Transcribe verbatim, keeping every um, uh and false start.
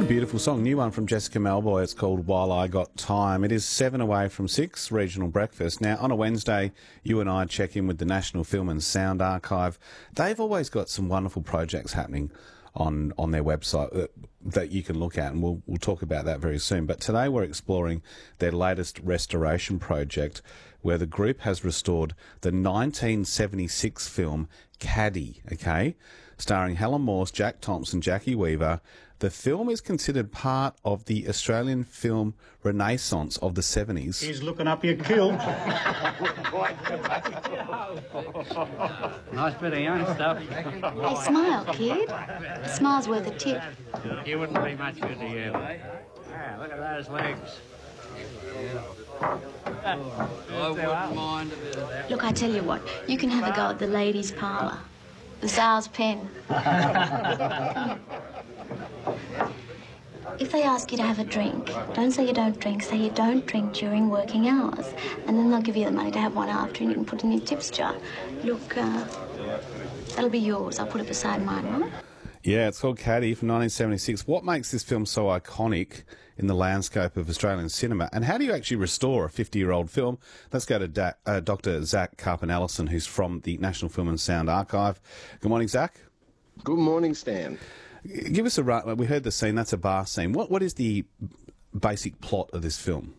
Beautiful song, new one from Jessica Malboy. It's called While I Got Time. It is seven away from six, regional breakfast. Now, on a Wednesday, you and I check in with the National Film and Sound Archive. They've always got some wonderful projects happening on on their website that, that you can look at, and we'll, we'll talk about that very soon. But today we're exploring their latest restoration project, where the group has restored the nineteen seventy-six film Caddy, okay, starring Helen Morse, Jack Thompson, Jackie Weaver. The film is considered part of the Australian film renaissance of the seventies. He's looking up your kilt. Nice bit of young stuff. Hey, smile, kid. A smile's worth a tip. He wouldn't be much good to you. Ah, look at those legs. I wouldn't mind a bit of that. Look, I tell you what, you can have a go at the ladies' parlour. The Sow's Pen. If they ask you to have a drink, don't say you don't drink, say you don't drink during working hours. And then they'll give you the money to have one after, and you can put it in your tips jar. Look, uh, that'll be yours. I'll put it beside mine, right? Yeah, it's called Caddy from nineteen seventy-six. What makes this film so iconic in the landscape of Australian cinema? And how do you actually restore a fifty-year-old film? Let's go to da- uh, Doctor Zach Carpenter-Ellison, who's from the National Film and Sound Archive. Good morning, Zach. Good morning, Stan. Give us a run. We heard the scene. That's a bar scene. What What is the basic plot of this film?